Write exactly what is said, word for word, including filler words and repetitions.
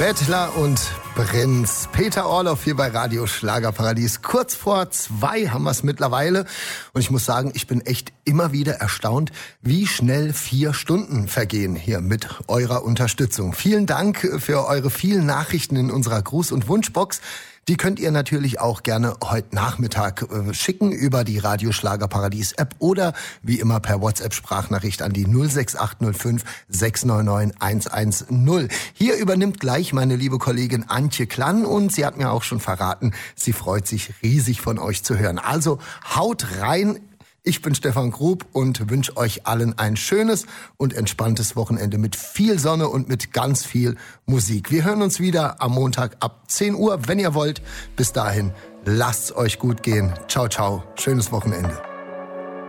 Bettler und Prinz. Peter Orloff hier bei Radio Schlagerparadies. Kurz vor zwei haben wir es mittlerweile. Und ich muss sagen, ich bin echt immer wieder erstaunt, wie schnell vier Stunden vergehen hier mit eurer Unterstützung. Vielen Dank für eure vielen Nachrichten in unserer Gruß- und Wunschbox. Die könnt ihr natürlich auch gerne heute Nachmittag äh, schicken über die Radio Schlagerparadies App oder wie immer per WhatsApp-Sprachnachricht an die null sechs acht null fünf sechs neun neun eins eins null. Hier übernimmt gleich meine liebe Kollegin Antje Klann und sie hat mir auch schon verraten, sie freut sich riesig von euch zu hören. Also haut rein. Ich bin Stefan Grub und wünsche euch allen ein schönes und entspanntes Wochenende mit viel Sonne und mit ganz viel Musik. Wir hören uns wieder am Montag ab zehn Uhr, wenn ihr wollt. Bis dahin, lasst's euch gut gehen. Ciao, ciao. Schönes Wochenende.